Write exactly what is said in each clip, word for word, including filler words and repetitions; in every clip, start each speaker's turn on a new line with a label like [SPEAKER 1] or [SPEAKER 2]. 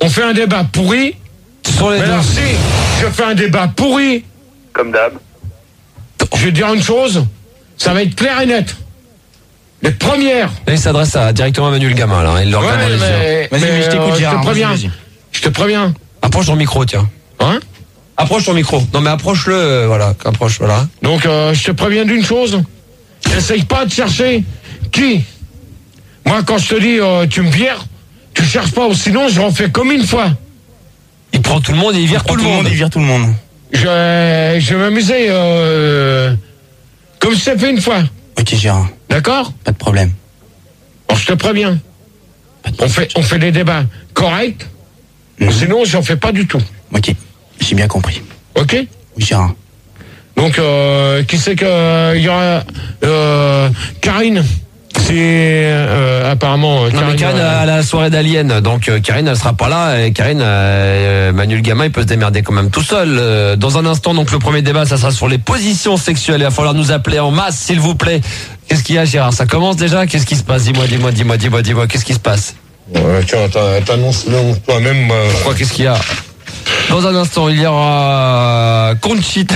[SPEAKER 1] on fait un débat pourri.
[SPEAKER 2] Sur les
[SPEAKER 1] Mais
[SPEAKER 2] deux.
[SPEAKER 1] alors, si je fais un débat pourri,
[SPEAKER 3] Comme d'hab.
[SPEAKER 1] je vais te dire une chose, ça va être clair et net. Les premières.
[SPEAKER 2] Et il s'adresse à, directement à Manuel Gamin, là. Il le regarde dans les yeux.
[SPEAKER 1] mais,
[SPEAKER 4] Vas-y, mais je t'écoute,
[SPEAKER 1] euh,
[SPEAKER 4] Gérard,
[SPEAKER 1] Je te préviens.
[SPEAKER 4] vas-y, vas-y.
[SPEAKER 1] Je te préviens.
[SPEAKER 2] Approche ton micro, tiens.
[SPEAKER 1] Hein?
[SPEAKER 2] Approche ton micro. Non, mais approche-le, euh, voilà. Approche, voilà.
[SPEAKER 1] Donc, euh, je te préviens d'une chose. Essaye pas de chercher qui. Moi, quand je te dis, euh, tu me vires, tu cherches pas, ou sinon, je refais comme une fois.
[SPEAKER 2] Il prend tout le monde et il vire tout le monde.
[SPEAKER 4] Il vire tout le monde.
[SPEAKER 1] Je, je vais m'amuser euh, comme je t'ai fait une fois.
[SPEAKER 4] Ok, Gérard,
[SPEAKER 1] D'accord?
[SPEAKER 4] pas de problème.
[SPEAKER 1] Bon, je te préviens. On fait, on fait des débats corrects.
[SPEAKER 4] Mhm.
[SPEAKER 1] Sinon, j'en fais pas du tout.
[SPEAKER 4] Ok, j'ai bien compris.
[SPEAKER 1] Ok?
[SPEAKER 4] Oui, Gérard.
[SPEAKER 1] Donc, euh, qui c'est que il y aura euh, Karine? C'est euh, apparemment.
[SPEAKER 2] Non, mais Karine
[SPEAKER 1] euh,
[SPEAKER 2] à la soirée d'Alien, donc euh, Karine elle sera pas là. Et Karine, euh, Manuel Gamin, il peut se démerder quand même tout seul. Euh, dans un instant, donc le premier débat, ça sera sur les positions sexuelles. Il va falloir nous appeler en masse, s'il vous plaît. Qu'est-ce qu'il y a, Gérard? Ça commence déjà? Qu'est-ce qui se passe? Dis-moi, dis-moi, dis-moi, dis-moi, dis-moi. Qu'est-ce qui se passe?
[SPEAKER 1] Ouais, tiens, t'annonces toi-même. Euh...
[SPEAKER 2] Quoi? Qu'est-ce qu'il y a? Dans un instant, il y aura Conchita.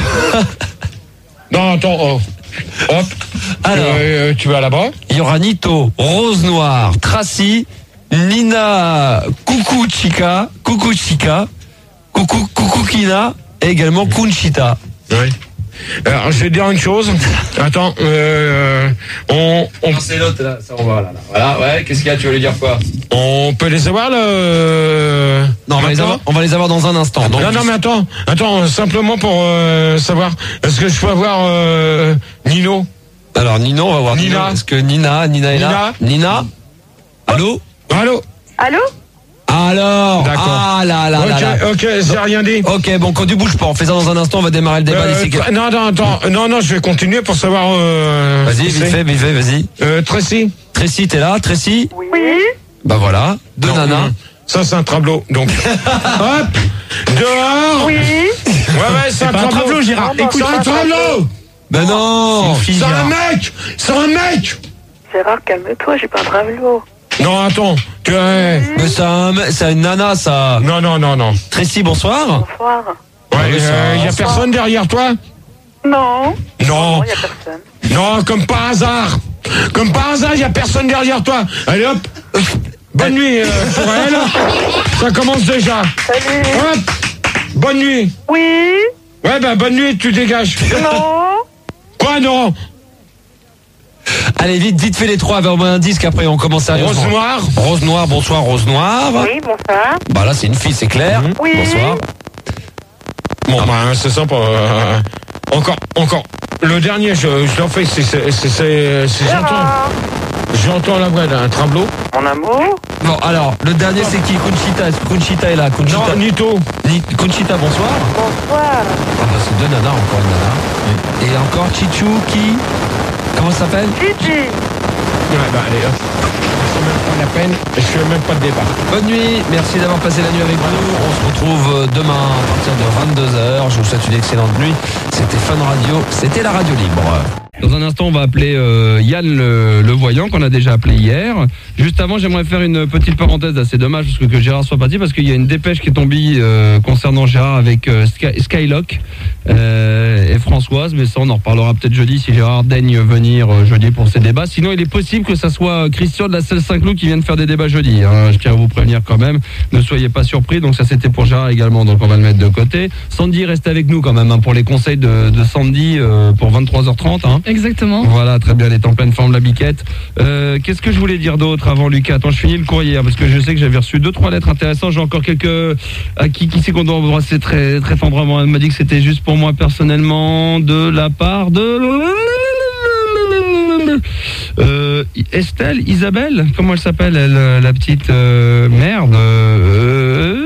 [SPEAKER 1] Non, attends. Oh. Hop.
[SPEAKER 2] Alors,
[SPEAKER 1] euh, tu vas là-bas.
[SPEAKER 2] il y aura Nito, Rose Noire, Tracy, Nina, Coucou Chica, Coucou Chica, Coucou Coucou Kina et également Conchita.
[SPEAKER 1] Oui. Alors, je vais te dire une chose. Attends, euh, on, on,
[SPEAKER 2] C'est l'autre là, ça on va là, là. Voilà, ouais, qu'est-ce qu'il y a? Tu veux lui dire quoi?
[SPEAKER 1] on peut les avoir là euh,
[SPEAKER 2] Non, on va, les
[SPEAKER 1] maintenant
[SPEAKER 2] avoir, on va les avoir dans un instant. Donc,
[SPEAKER 1] Non, non, mais attends, attends, simplement pour euh, savoir, est-ce que je peux avoir euh, Nino?
[SPEAKER 2] alors Nino, on va voir.
[SPEAKER 1] Nina.
[SPEAKER 2] Nino. Est-ce que Nina, Nina est là? Nina, allô?
[SPEAKER 1] Allô?
[SPEAKER 5] Allô?
[SPEAKER 2] Alors,
[SPEAKER 1] D'accord.
[SPEAKER 2] ah là là là là.
[SPEAKER 1] Ok, ok, j'ai rien dit.
[SPEAKER 2] Ok, bon, quand tu bouges pas, on fait ça dans un instant, on va démarrer le débat
[SPEAKER 1] Euh,
[SPEAKER 2] d'ici.
[SPEAKER 1] toi- non, non, attends, non, non, je vais continuer pour savoir. Euh,
[SPEAKER 2] Vas-y,
[SPEAKER 1] qui
[SPEAKER 2] vite
[SPEAKER 1] c'est.
[SPEAKER 2] fait, vite fait, vas-y.
[SPEAKER 1] Euh, Tracy.
[SPEAKER 2] Tracy, t'es là? Tracy?
[SPEAKER 5] Oui.
[SPEAKER 2] Bah voilà, deux
[SPEAKER 1] Non,
[SPEAKER 2] nanas.
[SPEAKER 1] hum, Ça, c'est un tableau. Donc, hop, dehors.
[SPEAKER 5] Oui.
[SPEAKER 1] Ouais, ouais, c'est un
[SPEAKER 4] pas un
[SPEAKER 1] tableau.
[SPEAKER 4] tableau, Gérard.
[SPEAKER 5] Non, non,
[SPEAKER 1] C'est
[SPEAKER 5] c'est
[SPEAKER 1] un
[SPEAKER 5] pas un
[SPEAKER 1] tableau.
[SPEAKER 2] Ben non!
[SPEAKER 1] C'est un mec. C'est un mec.
[SPEAKER 5] Gérard, calme-toi, j'ai pas un tableau.
[SPEAKER 1] Non, attends. Tu, euh,
[SPEAKER 2] Mais c'est un, c'est une nana, ça.
[SPEAKER 1] non, non, non, non.
[SPEAKER 2] Tracy, bonsoir.
[SPEAKER 5] Bonsoir.
[SPEAKER 1] Ouais,
[SPEAKER 2] oui, ça
[SPEAKER 1] euh,
[SPEAKER 2] va,
[SPEAKER 1] y a
[SPEAKER 2] ça
[SPEAKER 1] personne derrière toi?
[SPEAKER 5] Non.
[SPEAKER 1] Non.
[SPEAKER 5] Non, y a personne.
[SPEAKER 1] Non, comme par hasard. Comme par hasard, y a personne derrière toi. Allez hop. Bonne nuit euh, pour elle. Ça commence déjà.
[SPEAKER 5] Salut.
[SPEAKER 1] Hop. Bonne nuit.
[SPEAKER 5] Oui.
[SPEAKER 1] Ouais, ben bonne nuit, tu dégages.
[SPEAKER 5] Non.
[SPEAKER 1] Quoi, non?
[SPEAKER 2] Allez, vite, vite fait les trois, vers au moins un disque, après on commence sérieusement.
[SPEAKER 1] Rose Noire.
[SPEAKER 2] Rose Noire, bonsoir, Rose Noire.
[SPEAKER 5] Oui, bonsoir.
[SPEAKER 2] Bah là, c'est une fille, c'est clair.
[SPEAKER 5] Oui.
[SPEAKER 2] Bonsoir.
[SPEAKER 1] Bon, bah, c'est sympa. euh, encore, encore. Le dernier, je, je l'en fais, c'est, c'est, c'est, c'est, c'est- j'entends,
[SPEAKER 5] Gérard.
[SPEAKER 1] j'entends la voix d'un tableau.
[SPEAKER 5] Mon amour.
[SPEAKER 2] Bon, alors, le dernier, c'est qui? Conchita. Est-ce que Conchita est là? Conchita.
[SPEAKER 1] Non, Nito.
[SPEAKER 2] Ni- Conchita, bonsoir.
[SPEAKER 5] Bonsoir.
[SPEAKER 2] Ah bah, c'est deux nanas, encore une nana. Et encore Chichou, qui? Comment ça s'appelle?
[SPEAKER 5] Gigi.
[SPEAKER 1] Ouais, bah, allez, hop. C'est même pas la peine, je fais même pas de débat.
[SPEAKER 2] Bonne nuit, merci d'avoir passé la nuit avec nous. On se retrouve demain à partir de vingt-deux heures. Je vous souhaite une excellente nuit. C'était Fun Radio, c'était la radio libre. Dans un instant, on va appeler euh, Yann le, le voyant, qu'on a déjà appelé hier. Juste avant, j'aimerais faire une petite parenthèse. C'est dommage parce que, que Gérard soit parti, parce qu'il y a une dépêche qui est tombée euh, concernant Gérard avec euh, Sky, Skylock euh, et Françoise. Mais ça, on en reparlera peut-être jeudi si Gérard daigne venir euh, jeudi pour ces débats. Sinon, il est possible que ça soit Christian de la Selle Saint-Cloud qui vienne faire des débats jeudi. Hein. Je tiens à vous prévenir quand même. Ne soyez pas surpris. Donc ça, c'était pour Gérard également. Donc on va le mettre de côté. Sandy, reste avec nous quand même hein, pour les conseils de, de Sandy euh, pour vingt-trois heures trente. Hein.
[SPEAKER 6] Exactement.
[SPEAKER 2] Voilà, très bien, elle est en pleine forme, la biquette. Euh, qu'est-ce que je voulais dire d'autre avant Lucas? Attends, je finis le courrier, hein, parce que je sais que j'avais reçu deux, trois lettres intéressantes. J'ai encore quelques... À qui, qui c'est qu'on doit embrasser très, très tendrement? Elle m'a dit que c'était juste pour moi personnellement, de la part de... Euh, Estelle, Isabelle, comment elle s'appelle, elle, la petite euh, merde euh,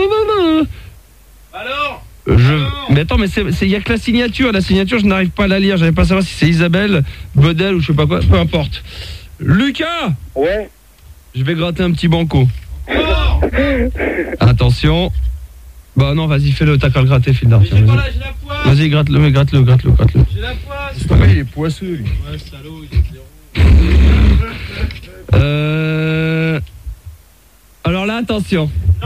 [SPEAKER 7] Alors
[SPEAKER 2] Je... Mais attends, mais c'est, il y a que la signature. La signature, je n'arrive pas à la lire. J'arrive pas à savoir si c'est Isabelle, Bodel ou je sais pas quoi. Peu importe. Lucas.
[SPEAKER 3] Ouais.
[SPEAKER 2] Je vais gratter un petit banco. Attention. Bah non, vas-y, fais-le. T'as qu'à le gratter, fil d'argent.
[SPEAKER 7] J'ai pas là, j'ai la poisse.
[SPEAKER 2] Vas-y, gratte-le, mais gratte-le, gratte-le, gratte-le.
[SPEAKER 7] J'ai la poisse.
[SPEAKER 1] C'est pas mal, il est poisseux, lui.
[SPEAKER 7] Ouais, salaud, il est zéro.
[SPEAKER 2] Euh... Alors là, attention.